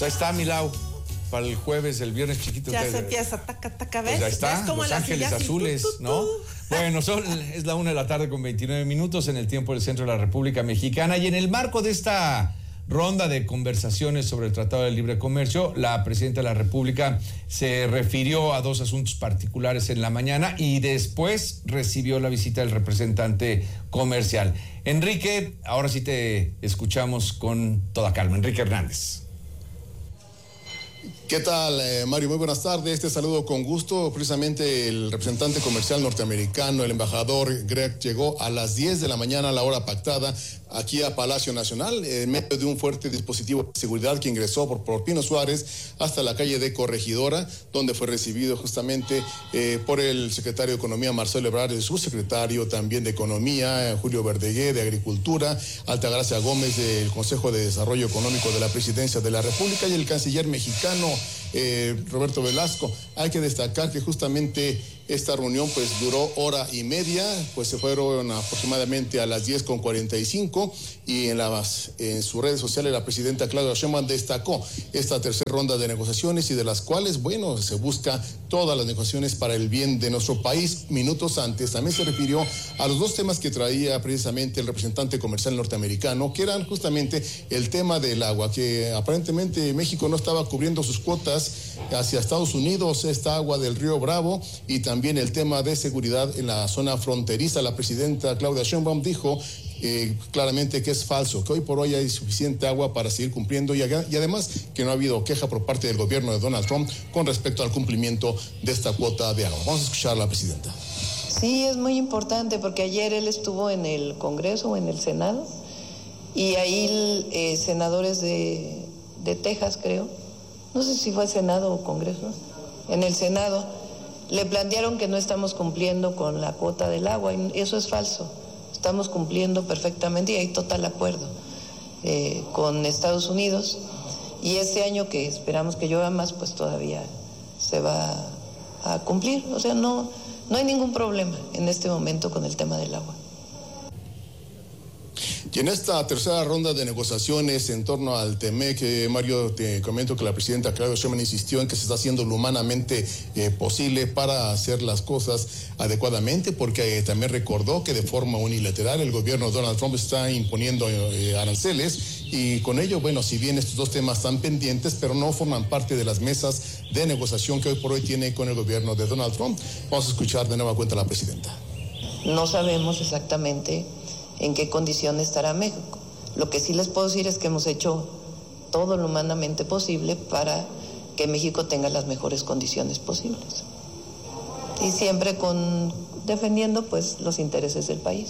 Pues ahí está, Milau, para el jueves, el viernes chiquito. Ya se empieza, taca, ¿ves? Pues ahí está, como Los Ángeles Azules, ¿no? Bueno, es la 1:00 con 29 minutos en el tiempo del centro de la República Mexicana, y en el marco de esta ronda de conversaciones sobre el Tratado de Libre Comercio, la presidenta de la República se refirió a dos asuntos particulares en la mañana y después recibió la visita del representante comercial. Enrique, ahora sí te escuchamos con toda calma. Enrique Hernández. ¿Qué tal, Mario? Muy buenas tardes. Te saludo con gusto. Precisamente el representante comercial norteamericano, el embajador Greg, llegó a las 10 de la mañana a la hora pactada aquí a Palacio Nacional, en medio de un fuerte dispositivo de seguridad que ingresó por Pino Suárez hasta la calle de Corregidora, donde fue recibido justamente por el secretario de Economía, Marcelo Ebrard, su secretario también de Economía, Julio Verdegué, de Agricultura, Altagracia Gómez, del Consejo de Desarrollo Económico de la Presidencia de la República, y el canciller mexicano, Roberto Velasco. Hay que destacar que justamente esta reunión pues duró hora y media, pues se fueron aproximadamente a las 10:45, y en sus redes sociales la presidenta Claudia Sheinbaum destacó esta tercera ronda de negociaciones, y de las cuales, bueno, se busca todas las negociaciones para el bien de nuestro país. Minutos antes también se refirió a los dos temas que traía precisamente el representante comercial norteamericano, que eran justamente el tema del agua, que aparentemente México no estaba cubriendo sus cuotas hacia Estados Unidos, esta agua del río Bravo, y también el tema de seguridad en la zona fronteriza. La presidenta Claudia Sheinbaum dijo claramente que es falso, que hoy por hoy hay suficiente agua para seguir cumpliendo, y además que no ha habido queja por parte del gobierno de Donald Trump con respecto al cumplimiento de esta cuota de agua. Vamos a escuchar a la presidenta. Sí, es muy importante porque ayer él estuvo en el Congreso o en el Senado, y ahí senadores de Texas, creo, no sé si fue Senado o Congreso, en el Senado le plantearon que no estamos cumpliendo con la cuota del agua, y eso es falso. Estamos cumpliendo perfectamente y hay total acuerdo con Estados Unidos, y este año que esperamos que llueva más, pues todavía se va a cumplir. O sea, no hay ningún problema en este momento con el tema del agua. Y en esta tercera ronda de negociaciones en torno al TEMEC, Mario, te comento que la presidenta Claudia Sheinbaum insistió en que se está haciendo lo humanamente posible para hacer las cosas adecuadamente, porque también recordó que de forma unilateral el gobierno de Donald Trump está imponiendo aranceles, y con ello, bueno, si bien estos dos temas están pendientes, pero no forman parte de las mesas de negociación que hoy por hoy tiene con el gobierno de Donald Trump. Vamos a escuchar de nueva cuenta a la presidenta. No sabemos exactamente en qué condición estará México. Lo que sí les puedo decir es que hemos hecho todo lo humanamente posible para que México tenga las mejores condiciones posibles. Y siempre defendiendo pues los intereses del país.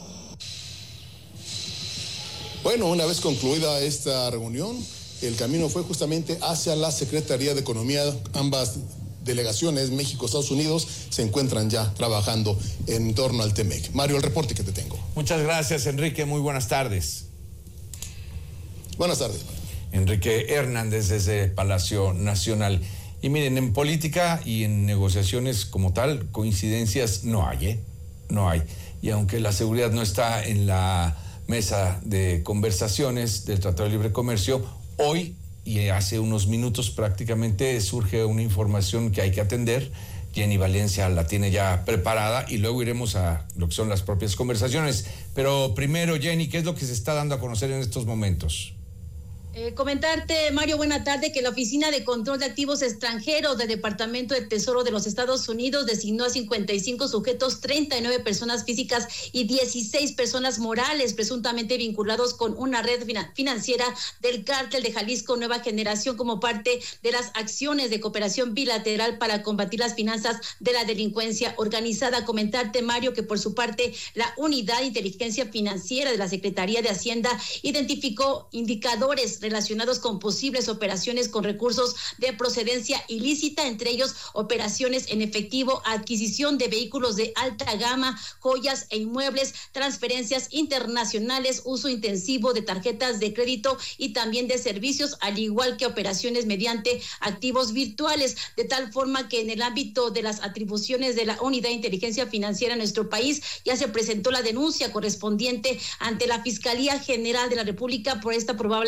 Bueno, una vez concluida esta reunión, el camino fue justamente hacia la Secretaría de Economía. Ambas delegaciones, México, Estados Unidos, se encuentran ya trabajando en torno al TEMEC. Mario, el reporte que te tengo. Muchas gracias, Enrique. Muy buenas tardes. Buenas tardes. Enrique Hernández desde Palacio Nacional. Y miren, en política y en negociaciones como tal, coincidencias no hay, No hay. Y aunque la seguridad no está en la mesa de conversaciones del Tratado de Libre Comercio, hoy y hace unos minutos prácticamente surge una información que hay que atender. Jenny Valencia la tiene ya preparada y luego iremos a lo que son las propias conversaciones. Pero primero, Jenny, ¿qué es lo que se está dando a conocer en estos momentos? Comentarte, Mario, buena tarde, que la Oficina de Control de Activos Extranjeros del Departamento de Tesoro de los Estados Unidos designó a 55 sujetos, 39 personas físicas y 16 personas morales presuntamente vinculados con una red financiera del Cártel de Jalisco Nueva Generación como parte de las acciones de cooperación bilateral para combatir las finanzas de la delincuencia organizada. Comentarte, Mario, que por su parte la Unidad de Inteligencia Financiera de la Secretaría de Hacienda identificó indicadores relacionados con posibles operaciones con recursos de procedencia ilícita, entre ellos operaciones en efectivo, adquisición de vehículos de alta gama, joyas e inmuebles, transferencias internacionales, uso intensivo de tarjetas de crédito y también de servicios, al igual que operaciones mediante activos virtuales, de tal forma que en el ámbito de las atribuciones de la Unidad de Inteligencia Financiera en nuestro país ya se presentó la denuncia correspondiente ante la Fiscalía General de la República por esta probable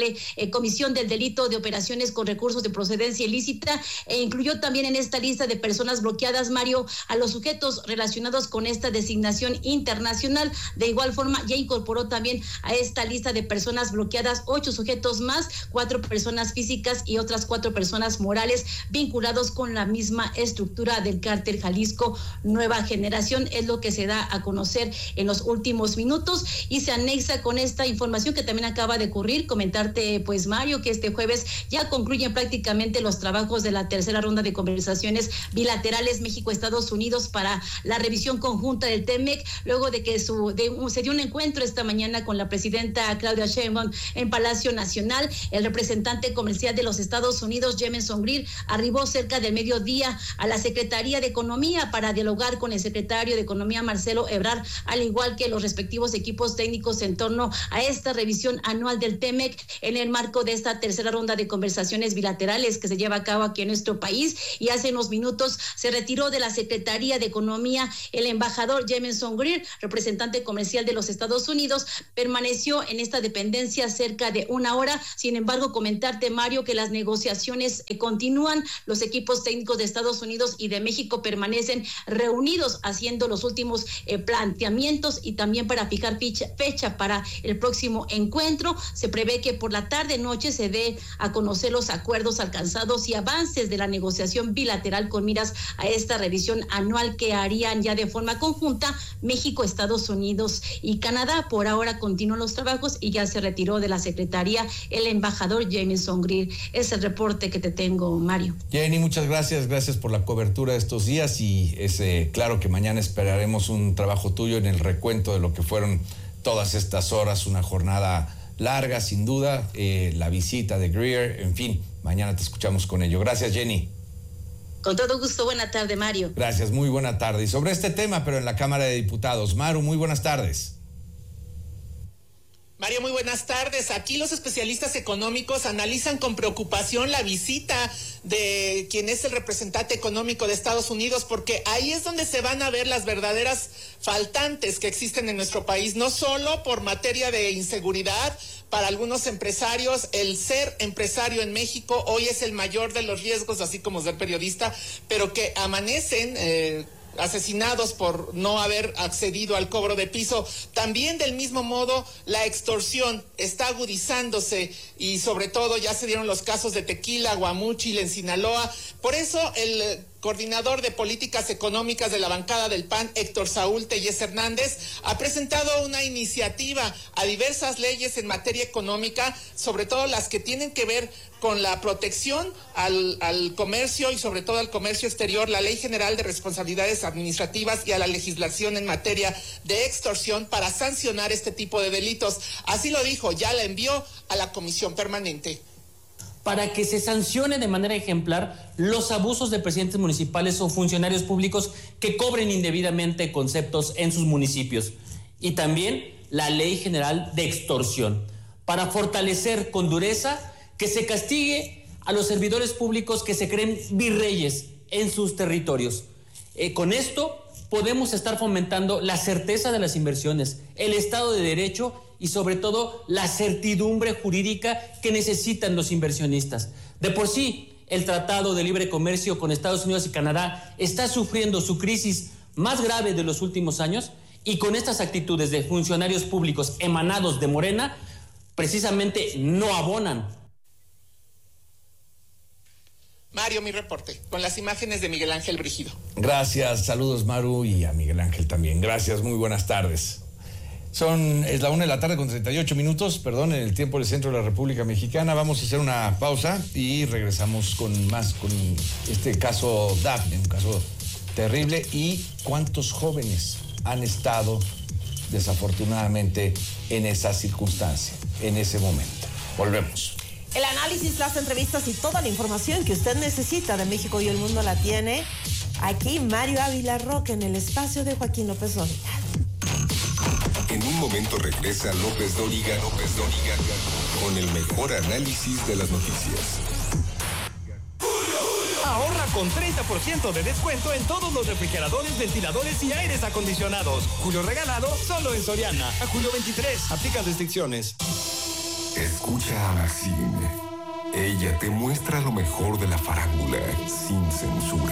comisión del delito de operaciones con recursos de procedencia ilícita, e incluyó también en esta lista de personas bloqueadas, Mario, a los sujetos relacionados con esta designación internacional. De igual forma, ya incorporó también a esta lista de personas bloqueadas 8 sujetos más, 4 personas físicas y otras 4 personas morales vinculados con la misma estructura del cártel Jalisco Nueva Generación. Es lo que se da a conocer en los últimos minutos y se anexa con esta información que también acaba de ocurrir. Comentarte, pues, Mario, que este jueves ya concluyen prácticamente los trabajos de la tercera ronda de conversaciones bilaterales México-Estados Unidos para la revisión conjunta del TEMEC, luego de que se dio un encuentro esta mañana con la presidenta Claudia Sheinbaum en Palacio Nacional. El representante comercial de los Estados Unidos, Jameson Greer, arribó cerca del mediodía a la Secretaría de Economía para dialogar con el secretario de Economía, Marcelo Ebrard, al igual que los respectivos equipos técnicos en torno a esta revisión anual del TEMEC en el marco de esta tercera ronda de conversaciones bilaterales que se lleva a cabo aquí en nuestro país. Y hace unos minutos se retiró de la Secretaría de Economía el embajador Jameson Greer, representante comercial de los Estados Unidos. Permaneció en esta dependencia cerca de una hora. Sin embargo, comentarte, Mario, que las negociaciones continúan. Los equipos técnicos de Estados Unidos y de México permanecen reunidos haciendo los últimos planteamientos y también para fijar fecha para el próximo encuentro. Se prevé que por la tarde-noche se dé a conocer los acuerdos alcanzados y avances de la negociación bilateral con miras a esta revisión anual que harían ya de forma conjunta México, Estados Unidos y Canadá. Por ahora continúan los trabajos y ya se retiró de la Secretaría el embajador Jameson Greer. Es el reporte que te tengo, Mario. Jenny, muchas gracias por la cobertura de estos días y es claro que mañana esperaremos un trabajo tuyo en el recuento de lo que fueron todas estas horas, una jornada larga sin duda, la visita de Greer, en fin, mañana te escuchamos con ello. Gracias, Jenny. Con todo gusto, buena tarde, Mario. Gracias, muy buena tarde. Y sobre este tema, pero en la Cámara de Diputados, Maru, muy buenas tardes. Mario, muy buenas tardes. Aquí los especialistas económicos analizan con preocupación la visita de quien es el representante económico de Estados Unidos, porque ahí es donde se van a ver las verdaderas faltantes que existen en nuestro país, no solo por materia de inseguridad. Para algunos empresarios, el ser empresario en México hoy es el mayor de los riesgos, así como ser periodista, pero que amanecen asesinados por no haber accedido al cobro de piso. También del mismo modo la extorsión está agudizándose y sobre todo ya se dieron los casos de Tequila, Guamúchil en Sinaloa. Por eso el coordinador de políticas económicas de la bancada del PAN, Héctor Saúl Tellez Hernández, ha presentado una iniciativa a diversas leyes en materia económica, sobre todo las que tienen que ver con la protección al comercio y sobre todo al comercio exterior, la Ley General de Responsabilidades Administrativas y a la legislación en materia de extorsión para sancionar este tipo de delitos. Así lo dijo, ya la envió a la Comisión Permanente. Para que se sancione de manera ejemplar los abusos de presidentes municipales o funcionarios públicos que cobren indebidamente conceptos en sus municipios. Y también la Ley General de Extorsión, para fortalecer con dureza que se castigue a los servidores públicos que se creen virreyes en sus territorios. Con esto podemos estar fomentando la certeza de las inversiones, el Estado de Derecho y sobre todo la certidumbre jurídica que necesitan los inversionistas. De por sí, el Tratado de Libre Comercio con Estados Unidos y Canadá está sufriendo su crisis más grave de los últimos años y con estas actitudes de funcionarios públicos emanados de Morena, precisamente no abonan. Mario, mi reporte, con las imágenes de Miguel Ángel Brígido. Gracias, saludos Maru y a Miguel Ángel también. Gracias, muy buenas tardes. Es la 1:38 p.m, en el tiempo del centro de la República Mexicana. Vamos a hacer una pausa y regresamos con más, con este caso Dafne, un caso terrible. Y cuántos jóvenes han estado desafortunadamente en esa circunstancia, en ese momento. Volvemos. El análisis, las entrevistas y toda la información que usted necesita de México y el mundo la tiene aquí Mario Ávila Roque en el espacio de Joaquín López Dóriga. En un momento regresa López Dóriga con el mejor análisis de las noticias. Ahorra con 30% de descuento en todos los refrigeradores, ventiladores y aires acondicionados. Julio regalado solo en Soriana. A julio 23. Aplica restricciones. Escucha a Maxine. Ella te muestra lo mejor de la farándula sin censura.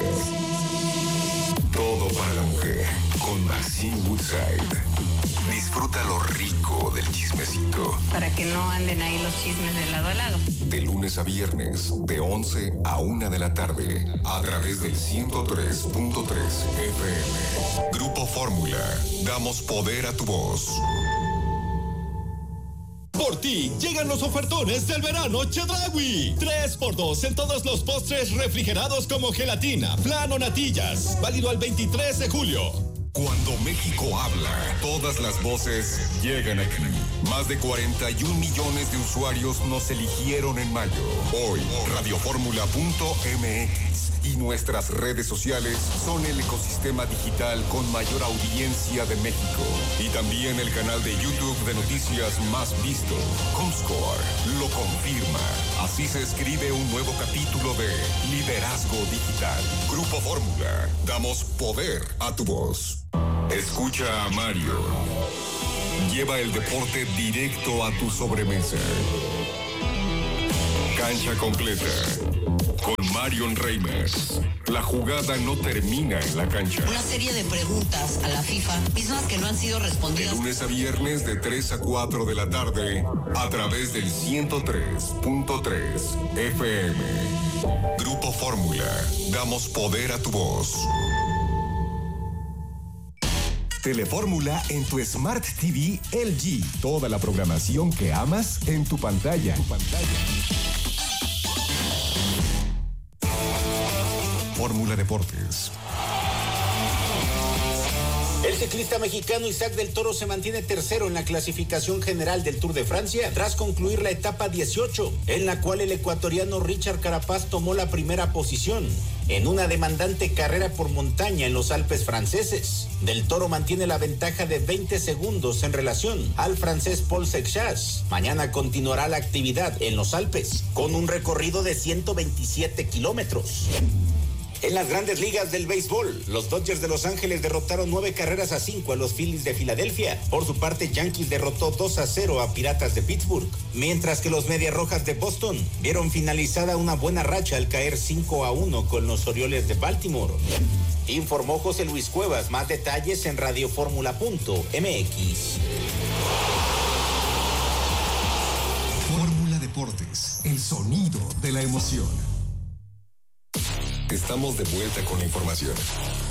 Todo para la mujer con Maxine Woodside. Disfruta lo rico del chismecito. Para que no anden ahí los chismes de lado a lado. De lunes a viernes, de 11 a 1 de la tarde, a través del 103.3 FM. Grupo Fórmula. Damos poder a tu voz. Por ti, llegan los ofertones del verano Chedraui. 3x2 en todos los postres refrigerados como gelatina, flan o natillas. Válido al 23 de julio. Cuando México habla, todas las voces llegan aquí. Más de 41 millones de usuarios nos eligieron en mayo. Hoy, radioformula.mx y nuestras redes sociales son el ecosistema digital con mayor audiencia de México. Y también el canal de YouTube de noticias más visto. Comscore lo confirma. Así se escribe un nuevo capítulo de Liderazgo Digital. Grupo Fórmula. Damos poder a tu voz. Escucha a Mario. Lleva el deporte directo a tu sobremesa. Cancha completa. Con Marion Reimers. La jugada no termina en la cancha. Una serie de preguntas a la FIFA, mismas que no han sido respondidas. De lunes a viernes de 3 a 4 de la tarde, a través del 103.3 FM. Grupo Fórmula. Damos poder a tu voz. Telefórmula en tu Smart TV LG. Toda la programación que amas en tu pantalla. Fórmula Deportes. El ciclista mexicano Isaac del Toro se mantiene tercero en la clasificación general del Tour de Francia tras concluir la etapa 18, en la cual el ecuatoriano Richard Carapaz tomó la primera posición en una demandante carrera por montaña en los Alpes franceses. Del Toro mantiene la ventaja de 20 segundos en relación al francés Paul Seixas. Mañana continuará la actividad en los Alpes con un recorrido de 127 kilómetros. En las grandes ligas del béisbol, los Dodgers de Los Ángeles derrotaron 9-5 a los Phillies de Filadelfia. Por su parte, Yankees derrotó 2-0 a Piratas de Pittsburgh, mientras que los Medias Rojas de Boston vieron finalizada una buena racha al caer 5-1 con los Orioles de Baltimore. Informó José Luis Cuevas. Más detalles en radioformula.mx. Fórmula Deportes, el sonido de la emoción. Estamos de vuelta con la información.